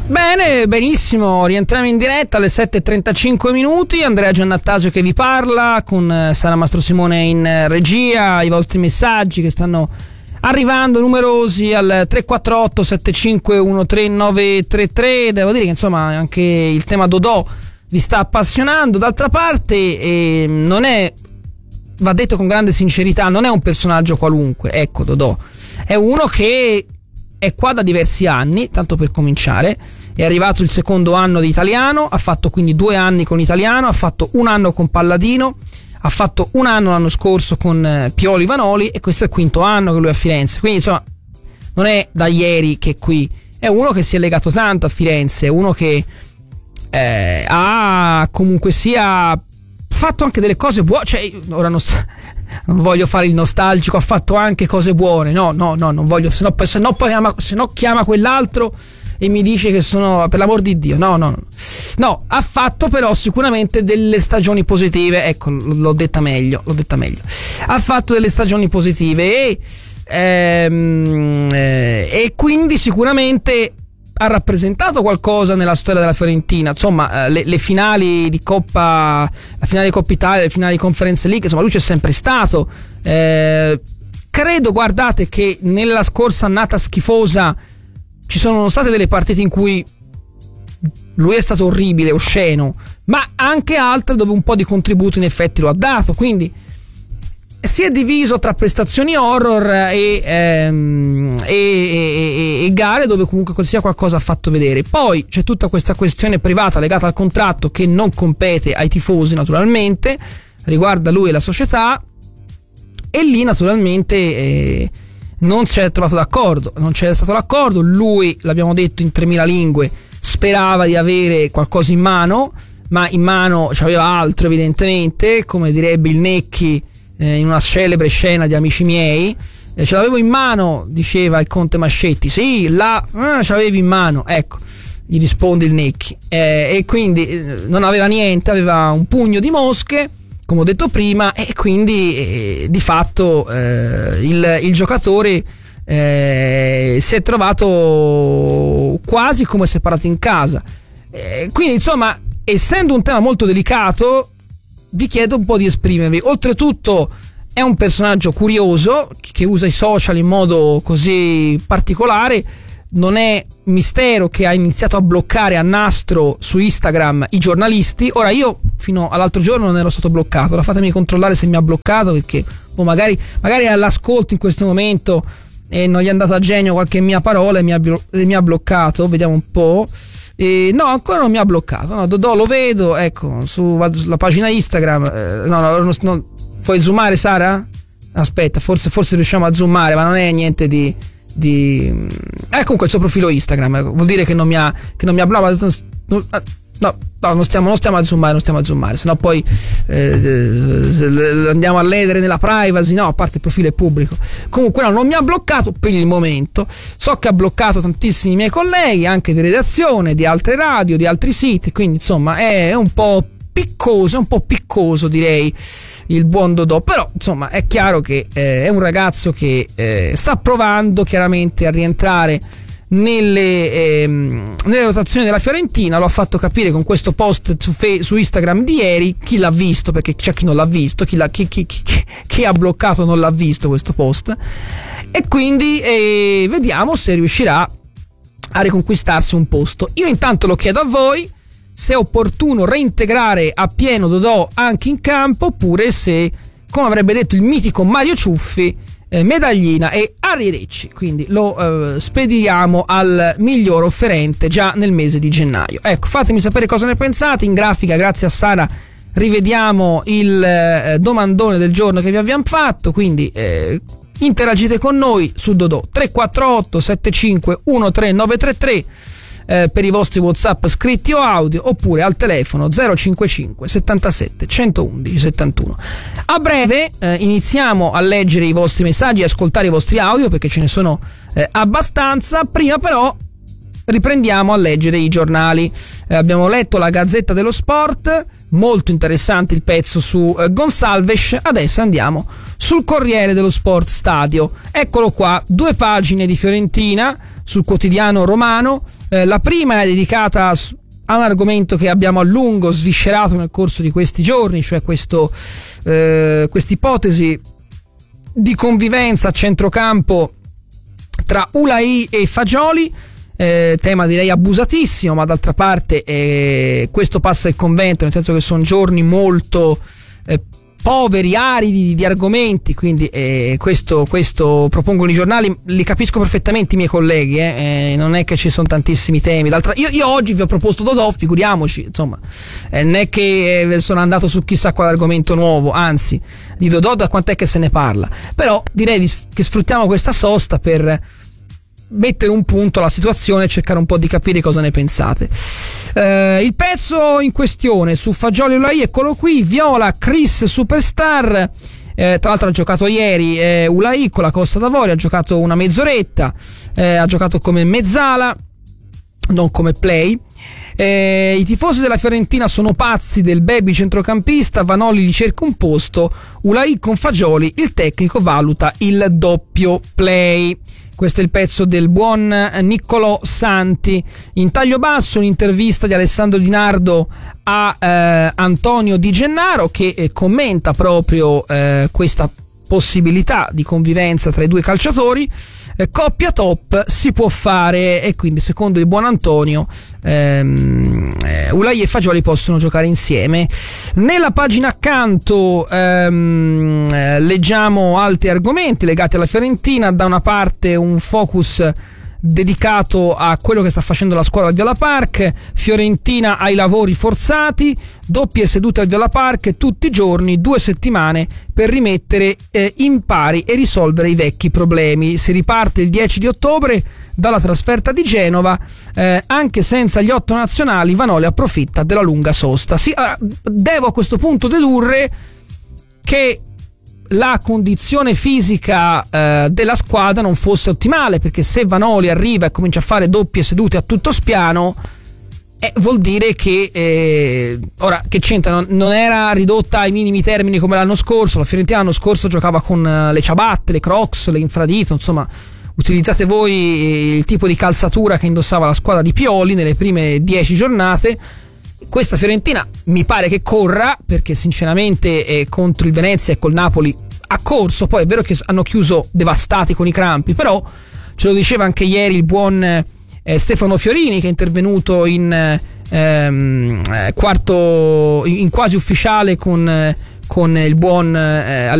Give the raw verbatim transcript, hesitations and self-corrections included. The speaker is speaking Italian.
Bene, benissimo, rientriamo in diretta alle sette e trentacinque minuti. Andrea Giannattasio che vi parla, con Sara Mastrosimone in regia, i vostri messaggi che stanno arrivando numerosi al tre quattro otto sette cinque uno tre nove tre tre. Devo dire che insomma anche il tema Dodò vi sta appassionando. D'altra parte eh, non è, va detto con grande sincerità, non è un personaggio qualunque, ecco Dodò, è uno che è qua da diversi anni, tanto per cominciare. È arrivato il secondo anno di italiano, ha fatto quindi due anni con italiano, ha fatto un anno con Palladino, ha fatto un anno l'anno scorso con Pioli Vanoli e questo è il quinto anno che lui è a Firenze. Quindi insomma non è da ieri che è qui, è uno che si è legato tanto a Firenze, è uno che eh, ha comunque sia fatto anche delle cose buone, cioè ora non, sto, non voglio fare il nostalgico, ha fatto anche cose buone, no no no non voglio, se no, se no poi chiama, se no chiama quell'altro e mi dice che sono, per l'amor di Dio, no no no no ha fatto però sicuramente delle stagioni positive, ecco l'ho detta meglio l'ho detta meglio ha fatto delle stagioni positive e ehm, eh, e quindi sicuramente ha rappresentato qualcosa nella storia della Fiorentina, insomma le, le finali di Coppa, la finale di Coppa Italia, le finali di Conference League, insomma lui c'è sempre stato. Eh, credo, guardate, che nella scorsa annata schifosa ci sono state delle partite in cui lui è stato orribile, osceno, ma anche altre dove un po' di contributo in effetti lo ha dato, quindi si è diviso tra prestazioni horror e, ehm, e, e, e gare dove comunque sia qualcosa ha fatto vedere. Poi c'è tutta questa questione privata legata al contratto che non compete ai tifosi, naturalmente, riguarda lui e la società, e lì naturalmente eh, non c'è trovato d'accordo, non c'è stato l'accordo. Lui, l'abbiamo detto in tremila lingue, sperava di avere qualcosa in mano, ma in mano c'aveva altro evidentemente, come direbbe il Necchi in una celebre scena di Amici miei. Eh, ce l'avevo in mano, diceva il conte Mascetti. Sì, là eh, ce l'avevi in mano, ecco, gli risponde il Necchi, eh, e quindi eh, non aveva niente, aveva un pugno di mosche, come ho detto prima, e quindi eh, di fatto eh, il, il giocatore eh, si è trovato quasi come separato in casa. Eh, quindi insomma, essendo un tema molto delicato, vi chiedo un po' di esprimervi. Oltretutto è un personaggio curioso che usa i social in modo così particolare. Non è mistero che ha iniziato a bloccare a nastro su Instagram i giornalisti. Ora, io fino all'altro giorno non ero stato bloccato, ora fatemi controllare se mi ha bloccato, perché boh, magari, magari all'ascolto in questo momento e non gli è andato a genio qualche mia parola e mi ha, e mi ha bloccato. Vediamo un po'. Eh, no, ancora non mi ha bloccato. No, Dodò lo vedo, ecco, sulla pagina Instagram. Eh, no, no, no, no, puoi zoomare, Sara? Aspetta, forse, forse riusciamo a zoomare, ma non è niente di. di... Eh, comunque il suo profilo Instagram, eh, vuol dire che non mi ha. che non mi ha bloccato. No, no, no, non stiamo, non stiamo a zoomare, non stiamo a zoomare, sennò poi eh, andiamo a ledere nella privacy. No, a parte il profilo è pubblico. Comunque no, non mi ha bloccato per il momento. So che ha bloccato tantissimi miei colleghi, anche di redazione, di altre radio, di altri siti, quindi insomma è un po' piccoso, un po' piccoso direi il buon Dodò, però insomma è chiaro che eh, è un ragazzo che eh, sta provando chiaramente a rientrare nelle, ehm, nelle rotazioni della Fiorentina. Lo ha fatto capire con questo post su, fe- su Instagram di ieri. Chi l'ha visto, perché c'è chi non l'ha visto, chi, l'ha, chi, chi, chi, chi ha bloccato non l'ha visto questo post, e quindi eh, vediamo se riuscirà a riconquistarsi un posto. Io intanto lo chiedo a voi se è opportuno reintegrare a pieno Dodò anche in campo, oppure se, come avrebbe detto il mitico Mario Ciuffi, Eh, medaglina e arrivederci. Quindi lo eh, spediamo al miglior offerente già nel mese di gennaio. Ecco, fatemi sapere cosa ne pensate. In grafica, grazie a Sara, rivediamo il eh, domandone del giorno che vi abbiamo fatto, quindi eh, interagite con noi su Dodò. Tre quattro otto sette cinque uno tre nove tre tre eh, per i vostri WhatsApp scritti o audio, oppure al telefono zero cinquantacinque settantasette centoudici settantuno. A breve eh, iniziamo a leggere i vostri messaggi e ascoltare i vostri audio, perché ce ne sono eh, abbastanza. Prima però riprendiamo a leggere i giornali. Eh, abbiamo letto la Gazzetta dello Sport molto interessante il pezzo su eh, Gonçalves. Adesso andiamo sul Corriere dello Sport Stadio. Eccolo qua, due pagine di Fiorentina sul quotidiano romano. Eh, la prima è dedicata a un argomento che abbiamo a lungo sviscerato nel corso di questi giorni, cioè questo eh, quest'ipotesi di convivenza a centrocampo tra Ulai e Fagioli. Eh, tema direi abusatissimo, ma d'altra parte eh, questo passa il convento, nel senso che sono giorni molto eh, poveri, aridi di, di argomenti, quindi eh, questo, questo propongono i giornali. Li capisco perfettamente i miei colleghi, eh, eh, non è che ci sono tantissimi temi. D'altra, io, io oggi vi ho proposto Dodò, figuriamoci, insomma, eh, non è che eh, sono andato su chissà quale argomento nuovo, anzi, di Dodò da quant'è che se ne parla, però direi di, che sfruttiamo questa sosta per mettere un punto alla situazione e cercare un po' di capire cosa ne pensate. Eh, il pezzo in questione su Fagioli e Ulai, eccolo qui. Viola Chris Superstar, eh, tra l'altro ha giocato ieri eh, Ulai con la Costa d'Avorio, ha giocato una mezz'oretta, eh, ha giocato come mezzala, non come play. Eh, I tifosi della Fiorentina sono pazzi del baby centrocampista, Vanoli gli cerca un posto, Ulai con Fagioli, il tecnico valuta il doppio play. Questo è il pezzo del buon Niccolò Santi. In taglio basso un'intervista di Alessandro Di Nardo a eh, Antonio Di Gennaro, che eh, commenta proprio eh, questa possibilità di convivenza tra i due calciatori. Eh, coppia top si può fare, e quindi secondo il buon Antonio ehm, eh, Ulai e Fagioli possono giocare insieme. Nella pagina accanto ehm, eh, leggiamo altri argomenti legati alla Fiorentina. Da una parte un focus dedicato a quello che sta facendo la squadra al Viola Park. Fiorentina ai lavori forzati, doppie sedute al Viola Park tutti i giorni, due settimane per rimettere eh, in pari e risolvere i vecchi problemi. Si riparte il dieci di ottobre dalla trasferta di Genova, eh, anche senza gli otto nazionali Vanoli approfitta della lunga sosta. Sì, allora, devo a questo punto dedurre che la condizione fisica eh, della squadra non fosse ottimale, perché se Vanoli arriva e comincia a fare doppie sedute a tutto spiano, eh, vuol dire che eh, ora che c'entra, non, non era ridotta ai minimi termini come l'anno scorso. La Fiorentina l'anno scorso giocava con uh, le ciabatte, le Crocs, le infradito, insomma utilizzate voi il tipo di calzatura che indossava la squadra di Pioli nelle prime dieci giornate. Questa Fiorentina mi pare che corra, perché sinceramente eh, contro il Venezia e col Napoli ha corso. Poi è vero che hanno chiuso devastati con i crampi, però ce lo diceva anche ieri il buon eh, Stefano Fiorini, che è intervenuto in ehm, quarto, in quasi ufficiale con, con il buon eh,